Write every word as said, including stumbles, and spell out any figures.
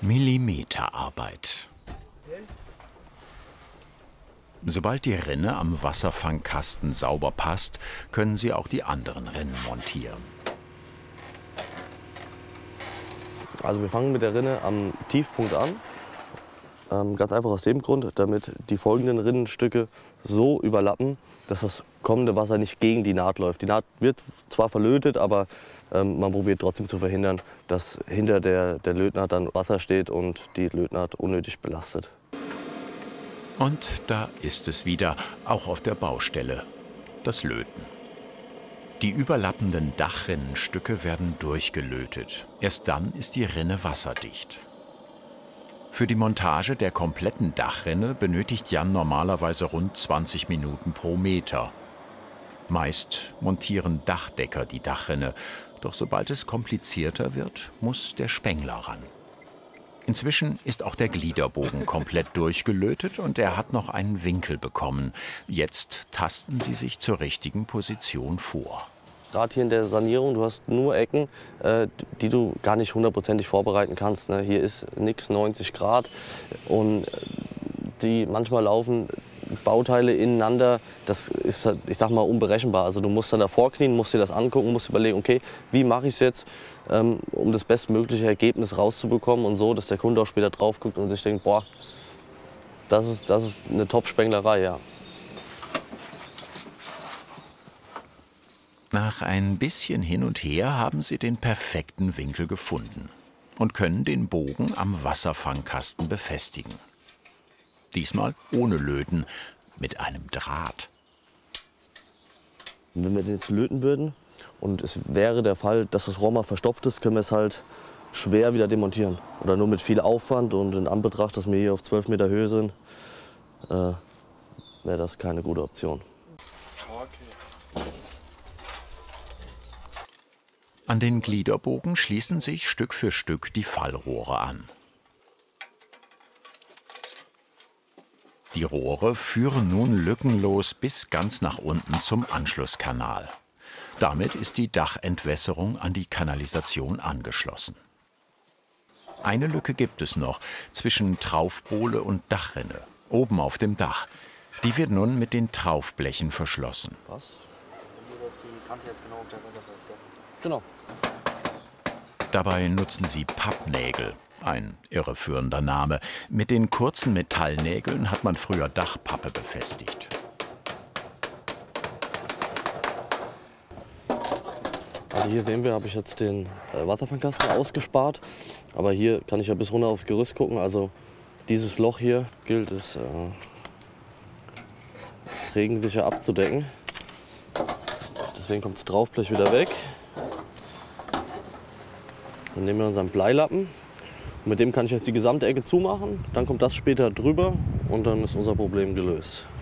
Millimeterarbeit. Sobald die Rinne am Wasserfangkasten sauber passt, können Sie auch die anderen Rinnen montieren. Also wir fangen mit der Rinne am Tiefpunkt an. Ähm, ganz einfach aus dem Grund, damit die folgenden Rinnenstücke so überlappen, dass das kommende Wasser nicht gegen die Naht läuft. Die Naht wird zwar verlötet, aber ähm, man probiert trotzdem zu verhindern, dass hinter der, der Lötnaht dann Wasser steht und die Lötnaht unnötig belastet. Und da ist es wieder, auch auf der Baustelle, das Löten. Die überlappenden Dachrinnenstücke werden durchgelötet. Erst dann ist die Rinne wasserdicht. Für die Montage der kompletten Dachrinne benötigt Jan normalerweise rund zwanzig Minuten pro Meter. Meist montieren Dachdecker die Dachrinne, doch sobald es komplizierter wird, muss der Spengler ran. Inzwischen ist auch der Gliederbogen komplett durchgelötet und er hat noch einen Winkel bekommen. Jetzt tasten sie sich zur richtigen Position vor. Gerade hier in der Sanierung, du hast nur Ecken, äh, die du gar nicht hundertprozentig vorbereiten kannst. Ne? Hier ist nichts neunzig Grad und die manchmal laufen Bauteile ineinander. Das ist, ich sag mal, unberechenbar. Also du musst dann davor knien, musst dir das angucken, musst überlegen, okay, wie mache ich es jetzt, ähm, um das bestmögliche Ergebnis rauszubekommen und so, dass der Kunde auch später drauf guckt und sich denkt, boah, das ist, das ist eine Top-Spenglerei, ja. Nach ein bisschen hin und her haben sie den perfekten Winkel gefunden und können den Bogen am Wasserfangkasten befestigen. Diesmal ohne Löten, mit einem Draht. Wenn wir den jetzt löten würden und es wäre der Fall, dass das Rohr mal verstopft ist, können wir es halt schwer wieder demontieren. Oder nur mit viel Aufwand und in Anbetracht, dass wir hier auf zwölf Meter Höhe sind, äh, wäre das keine gute Option. An den Gliederbogen schließen sich Stück für Stück die Fallrohre an. Die Rohre führen nun lückenlos bis ganz nach unten zum Anschlusskanal. Damit ist die Dachentwässerung an die Kanalisation angeschlossen. Eine Lücke gibt es noch zwischen Traufbohle und Dachrinne, oben auf dem Dach. Die wird nun mit den Traufblechen verschlossen. Was? Genau. Dabei nutzen sie Pappnägel. Ein irreführender Name. Mit den kurzen Metallnägeln hat man früher Dachpappe befestigt. Also hier sehen wir, habe ich jetzt den äh, Wasserfangkasten ausgespart. Aber hier kann ich ja bis runter aufs Gerüst gucken. Also dieses Loch hier gilt es äh, regensicher abzudecken. Deswegen kommt das Traufblech wieder weg. Dann nehmen wir unseren Bleilappen. Mit dem kann ich jetzt die gesamte Ecke zumachen, dann kommt das später drüber und dann ist unser Problem gelöst.